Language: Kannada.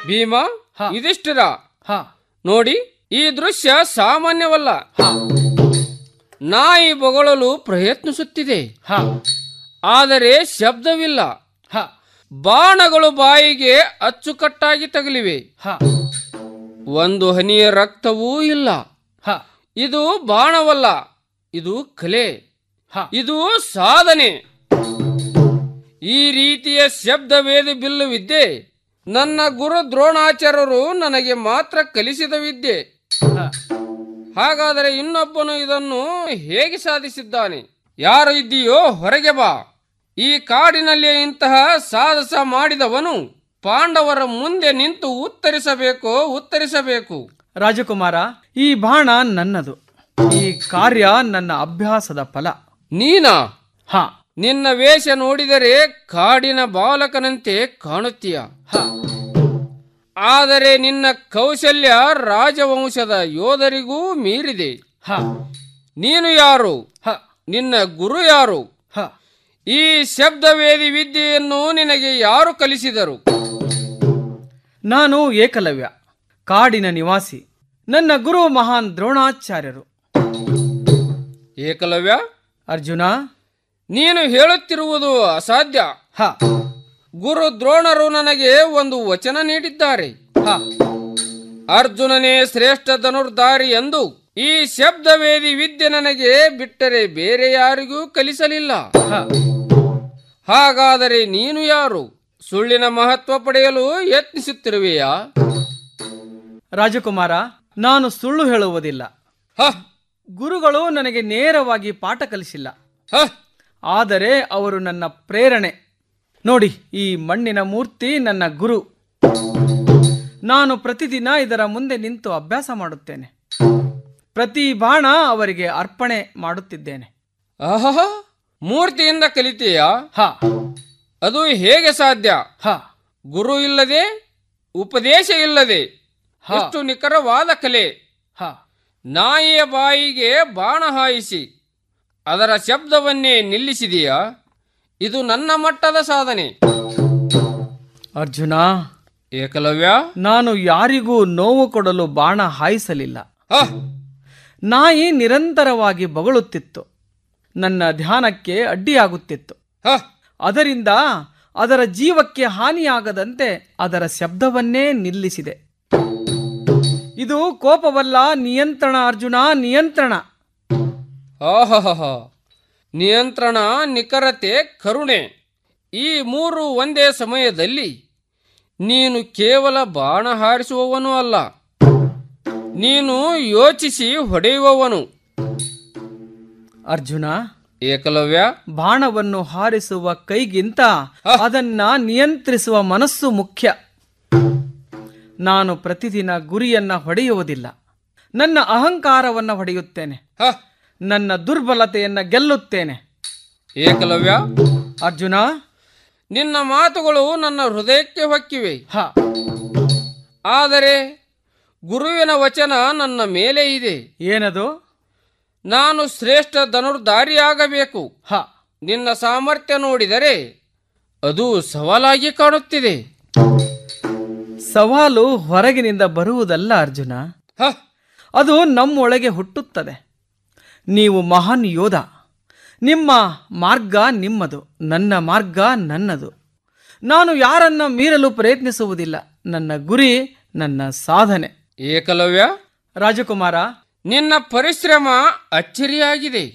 ಭೀಮ, ಹ. ಯುಧಿಷ್ಠಿರ, ಹ ನೋಡಿ, ಈ ದೃಶ್ಯ ಸಾಮಾನ್ಯವಲ್ಲ. ಹ ನಾಯಿ ಬೊಗಳಲು ಪ್ರಯತ್ನಿಸುತ್ತಿದೆ, ಹ ಆದರೆ ಶಬ್ದವಿಲ್ಲ. ಹ ಬಾಣಗಳು ಬಾಯಿಗೆ ಅಚ್ಚುಕಟ್ಟಾಗಿ ತಗಲಿವೆ, ಹ ಒಂದು ಹನಿಯ ರಕ್ತವೂ ಇಲ್ಲ. ಹ ಇದು ಬಾಣವಲ್ಲ, ಇದು ಕಲೆ, ಹ ಇದು ಸಾಧನೆ. ಈ ರೀತಿಯ ಶಬ್ದವೇದ ಬಿಲ್ಲು ವಿದ್ಯೆ ನನ್ನ ಗುರು ದ್ರೋಣಾಚಾರ್ಯರು ನನಗೆ ಮಾತ್ರ ಕಲಿಸಿದ ವಿದ್ಯೆ. ಹ ಹಾಗಾದರೆ ಇನ್ನೊಬ್ಬನು ಇದನ್ನು ಹೇಗೆ ಸಾಧಿಸಿದ್ದಾನೆ? ಯಾರು ಇದ್ದೀಯೋ ಹೊರಗೆ ಬಾ. ಈ ಕಾಡಿನಲ್ಲಿ ಇಂತಹ ಸಾಹಸ ಮಾಡಿದವನು ಪಾಂಡವರ ಮುಂದೆ ನಿಂತು ಉತ್ತರಿಸಬೇಕು. ರಾಜಕುಮಾರ, ಈ ಬಾಣ ನನ್ನದು. ಈ ಕಾರ್ಯ ನನ್ನ ಅಭ್ಯಾಸದ ಫಲ. ನೀನಾ? ಹ ನಿನ್ನ ವೇಷ ನೋಡಿದರೆ ಕಾಡಿನ ಬಾಲಕನಂತೆ ಕಾಣುತ್ತೀಯ, ಹ ಆದರೆ ನಿನ್ನ ಕೌಶಲ್ಯ ರಾಜವಂಶದ ಯೋಧರಿಗೂ ಮೀರಿದೆ. ಹ ನೀನು ಯಾರು? ಹ ನಿನ್ನ ಗುರು ಯಾರು? ಹ ಈ ಶಬ್ದವೇದಿ ವಿದ್ಯೆಯನ್ನು ನಿನಗೆ ಯಾರು ಕಲಿಸಿದರು? ನಾನು ಏಕಲವ್ಯ, ಕಾಡಿನ ನಿವಾಸಿ. ನನ್ನ ಗುರು ಮಹಾನ್ ದ್ರೋಣಾಚಾರ್ಯರು. ಏಕಲವ್ಯ, ಅರ್ಜುನ, ನೀನು ಹೇಳುತ್ತಿರುವುದು ಅಸಾಧ್ಯ. ಹ ಗುರು ದ್ರೋಣರು ನನಗೆ ಒಂದು ವಚನ ನೀಡಿದ್ದಾರೆ. ಹ ಅರ್ಜುನನೇ ಶ್ರೇಷ್ಠ ಧನುರ್ಧಾರಿ ಎಂದು. ಈ ಶಬ್ದವೇದಿ ವಿದ್ಯೆ ನನಗೆ ಬಿಟ್ಟರೆ ಬೇರೆ ಯಾರಿಗೂ ಕಲಿಸಲಿಲ್ಲ. ಹ ಹಾಗಾದರೆ ನೀನು ಯಾರು? ಸುಳ್ಳಿನ ಮಹತ್ವ ಪಡೆಯಲು ಯತ್ನಿಸುತ್ತಿರುವೆಯಾ? ರಾಜಕುಮಾರ, ನಾನು ಸುಳ್ಳು ಹೇಳುವುದಿಲ್ಲ. ಹ ಗುರುಗಳು ನನಗೆ ನೇರವಾಗಿ ಪಾಠ ಕಲಿಸಿಲ್ಲ, ಹ ಆದರೆ ಅವರು ನನ್ನ ಪ್ರೇರಣೆ. ನೋಡಿ, ಈ ಮಣ್ಣಿನ ಮೂರ್ತಿ ನನ್ನ ಗುರು. ನಾನು ಪ್ರತಿದಿನ ಇದರ ಮುಂದೆ ನಿಂತು ಅಭ್ಯಾಸ ಮಾಡುತ್ತೇನೆ. ಪ್ರತಿ ಬಾಣ ಅವರಿಗೆ ಅರ್ಪಣೆ ಮಾಡುತ್ತಿದ್ದೇನೆ. ಆಹಾ, ಮೂರ್ತಿಯಿಂದ ಕಲಿತೀಯಾ? ಹ ಅದು ಹೇಗೆ ಸಾಧ್ಯ? ಹ ಗುರು ಇಲ್ಲದೆ, ಉಪದೇಶ ಇಲ್ಲದೆ ಹ ಇಷ್ಟು ನಿಖರವಾದ ಕಲೆ. ಹ ನಾಯಿಯ ಬಾಯಿಗೆ ಬಾಣ ಹಾಯಿಸಿ ಅದರ ಶಬ್ದವನ್ನೇ ನಿಲ್ಲಿಸಿದೆಯಾ? ಇದು ನನ್ನ ಮಟ್ಟದ ಸಾಧನೆ. ಅರ್ಜುನ, ಏಕಲವ್ಯ, ನಾನು ಯಾರಿಗೂ ನೋವು ಕೊಡಲು ಬಾಣ ಹಾಯಿಸಲಿಲ್ಲ. ಹ ನಾಯಿ ನಿರಂತರವಾಗಿ ಬೊಗಳುತ್ತಿತ್ತು, ನನ್ನ ಧ್ಯಾನಕ್ಕೆ ಅಡ್ಡಿಯಾಗುತ್ತಿತ್ತು. ಹ ಅದರಿಂದ ಅದರ ಜೀವಕ್ಕೆ ಹಾನಿಯಾಗದಂತೆ ಅದರ ಶಬ್ದವನ್ನೇ ನಿಲ್ಲಿಸಿದೆ. ಇದು ಕೋಪವಲ್ಲ, ನಿಯಂತ್ರಣ. ಅರ್ಜುನ, ನಿಯಂತ್ರಣ. ಆಹಹ, ನಿಯಂತ್ರಣ, ನಿಖರತೆ, ಕರುಣೆ, ಈ ಮೂರು ಒಂದೇ ಸಮಯದಲ್ಲಿ. ನೀನು ಕೇವಲ ಬಾಣ ಹಾರಿಸುವವನು ಅಲ್ಲ, ನೀನು ಯೋಚಿಸಿ ಹೊಡೆಯುವವನು. ಅರ್ಜುನ, ಏಕಲವ್ಯ, ಬಾಣವನ್ನು ಹಾರಿಸುವ ಕೈಗಿಂತ ಅದನ್ನ ನಿಯಂತ್ರಿಸುವ ಮನಸ್ಸು ಮುಖ್ಯ. ನಾನು ಪ್ರತಿದಿನ ಗುರಿಯನ್ನ ಹೊಡೆಯುವುದಿಲ್ಲ, ನನ್ನ ಅಹಂಕಾರವನ್ನು ಹೊಡೆಯುತ್ತೇನೆ. ಹ ನನ್ನ ದುರ್ಬಲತೆಯನ್ನ ಗೆಲ್ಲುತ್ತೇನೆ. ಏಕಲವ್ಯ, ಅರ್ಜುನ, ನಿನ್ನ ಮಾತುಗಳು ನನ್ನ ಹೃದಯಕ್ಕೆ ಹೊಕ್ಕಿವೆ. ಹ ಆದರೆ ಗುರುವಿನ ವಚನ ನನ್ನ ಮೇಲೆ ಇದೆ. ಏನದು? ನಾನು ಶ್ರೇಷ್ಠ ಧನುರ್ಧಾರಿಯಾಗಬೇಕು. ಹ ನಿನ್ನ ಸಾಮರ್ಥ್ಯ ನೋಡಿದರೆ ಅದು ಸವಾಲಾಗಿ ಕಾಣುತ್ತಿದೆ. ಸವಾಲು ಹೊರಗಿನಿಂದ ಬರುವುದಲ್ಲ ಅರ್ಜುನ, ಹ ಅದು ನಮ್ಮೊಳಗೆ ಹುಟ್ಟುತ್ತದೆ. ನೀವು ಮಹಾನ್ ಯೋಧ. ನಿಮ್ಮ ಮಾರ್ಗ ನಿಮ್ಮದು, ನನ್ನ ಮಾರ್ಗ ನನ್ನದು. ನಾನು ಯಾರನ್ನ ಮೀರಲು ಪ್ರಯತ್ನಿಸುವುದಿಲ್ಲ. ನನ್ನ ಗುರಿ ನನ್ನ ಸಾಧನೆ. ಏಕಲವ್ಯ, ರಾಜಕುಮಾರ, ನಿನ್ನ ಪರಿಶ್ರಮ ಅಚ್ಚರಿಯಾಗಿದೆ.